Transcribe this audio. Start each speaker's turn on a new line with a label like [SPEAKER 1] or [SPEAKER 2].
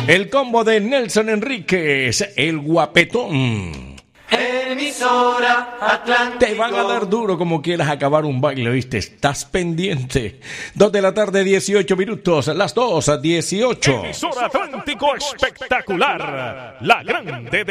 [SPEAKER 1] El combo de Nelson Enríquez, el guapetón.
[SPEAKER 2] Emisora Atlántico.
[SPEAKER 1] Te van a dar duro como quieras acabar un baile, ¿viste? Estás pendiente. 2 de la tarde, 18 minutos. Las 2:18.
[SPEAKER 3] Emisora Atlántico espectacular. La grande de